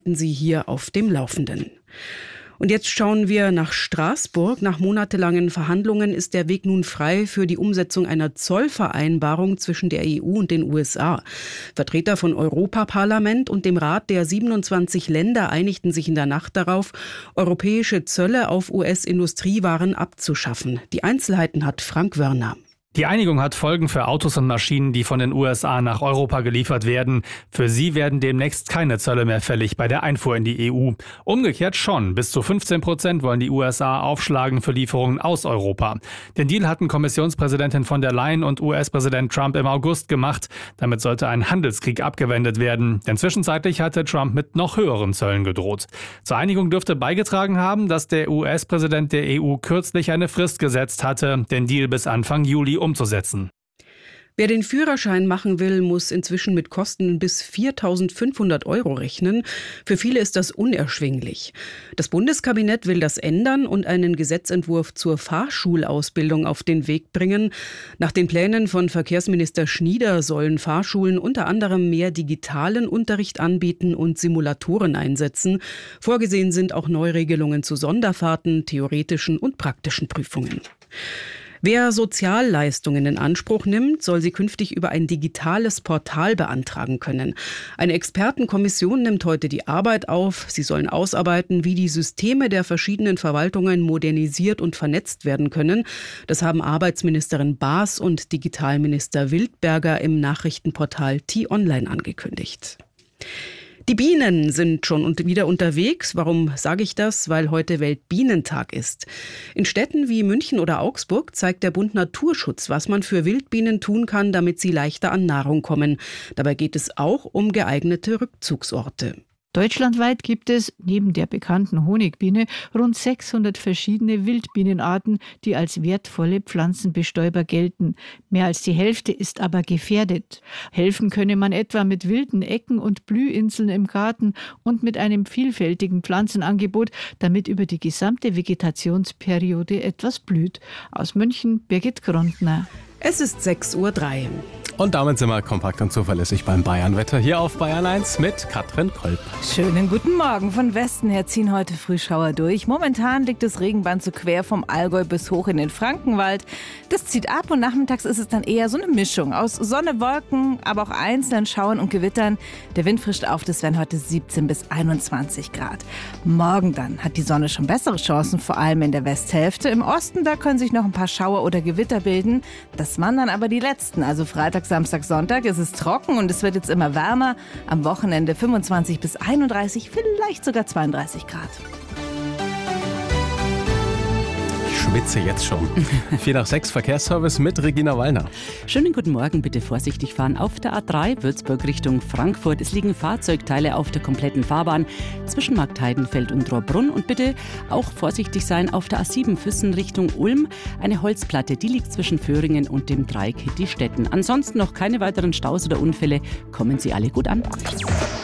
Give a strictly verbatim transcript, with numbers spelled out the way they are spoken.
Sie hier auf dem Laufenden. Und jetzt schauen wir nach Straßburg. Nach monatelangen Verhandlungen ist der Weg nun frei für die Umsetzung einer Zollvereinbarung zwischen der E U und den U S A. Vertreter von Europaparlament und dem Rat der siebenundzwanzig Länder einigten sich in der Nacht darauf, europäische Zölle auf U S-Industriewaren abzuschaffen. Die Einzelheiten hat Frank Wörner. Die Einigung hat Folgen für Autos und Maschinen, die von den U S A nach Europa geliefert werden. Für sie werden demnächst keine Zölle mehr fällig bei der Einfuhr in die E U. Umgekehrt schon. Bis zu fünfzehn Prozent wollen die U S A aufschlagen für Lieferungen aus Europa. Den Deal hatten Kommissionspräsidentin von der Leyen und U S-Präsident Trump im August gemacht. Damit sollte ein Handelskrieg abgewendet werden. Denn zwischenzeitlich hatte Trump mit noch höheren Zöllen gedroht. Zur Einigung dürfte beigetragen haben, dass der U S-Präsident der E U kürzlich eine Frist gesetzt hatte, den Deal bis Anfang Juli umzusetzen. Wer den Führerschein machen will, muss inzwischen mit Kosten bis viertausendfünfhundert Euro rechnen. Für viele ist das unerschwinglich. Das Bundeskabinett will das ändern und einen Gesetzentwurf zur Fahrschulausbildung auf den Weg bringen. Nach den Plänen von Verkehrsminister Schnieder sollen Fahrschulen unter anderem mehr digitalen Unterricht anbieten und Simulatoren einsetzen. Vorgesehen sind auch Neuregelungen zu Sonderfahrten, theoretischen und praktischen Prüfungen. Wer Sozialleistungen in Anspruch nimmt, soll sie künftig über ein digitales Portal beantragen können. Eine Expertenkommission nimmt heute die Arbeit auf. Sie sollen ausarbeiten, wie die Systeme der verschiedenen Verwaltungen modernisiert und vernetzt werden können. Das haben Arbeitsministerin Baas und Digitalminister Wildberger im Nachrichtenportal T-Online angekündigt. Die Bienen sind schon wieder unterwegs. Warum sage ich das? Weil heute Weltbienentag ist. In Städten wie München oder Augsburg zeigt der Bund Naturschutz, was man für Wildbienen tun kann, damit sie leichter an Nahrung kommen. Dabei geht es auch um geeignete Rückzugsorte. Deutschlandweit gibt es neben der bekannten Honigbiene rund sechshundert verschiedene Wildbienenarten, die als wertvolle Pflanzenbestäuber gelten. Mehr als die Hälfte ist aber gefährdet. Helfen könne man etwa mit wilden Ecken und Blühinseln im Garten und mit einem vielfältigen Pflanzenangebot, damit über die gesamte Vegetationsperiode etwas blüht. Aus München Birgit Grundner. Es ist sechs Uhr drei. Und damit sind wir kompakt und zuverlässig beim Bayernwetter hier auf Bayern eins mit Katrin Kolb. Schönen guten Morgen. Von Westen her ziehen heute Frühschauer durch. Momentan liegt das Regenband so quer vom Allgäu bis hoch in den Frankenwald. Das zieht ab und nachmittags ist es dann eher so eine Mischung aus Sonne, Wolken, aber auch einzelnen Schauern und Gewittern. Der Wind frischt auf, das wären heute siebzehn bis einundzwanzig Grad. Morgen dann hat die Sonne schon bessere Chancen, vor allem in der Westhälfte. Im Osten, da können sich noch ein paar Schauer oder Gewitter bilden. Das waren dann aber die letzten, also Freitag, Samstag, Sonntag. Es ist trocken und es wird jetzt immer wärmer. Am Wochenende fünfundzwanzig bis einunddreißig, vielleicht sogar zweiunddreißig Grad. Ich schwitze jetzt schon. vier nach sechs Verkehrsservice mit Regina Wallner. Schönen guten Morgen, bitte vorsichtig fahren auf der A drei Würzburg Richtung Frankfurt. Es liegen Fahrzeugteile auf der kompletten Fahrbahn zwischen Marktheidenfeld und Rohrbrunn. Und bitte auch vorsichtig sein auf der A sieben Füssen Richtung Ulm. Eine Holzplatte, die liegt zwischen Föhringen und dem Dreieck Hittistetten. Ansonsten noch keine weiteren Staus oder Unfälle. Kommen Sie alle gut an.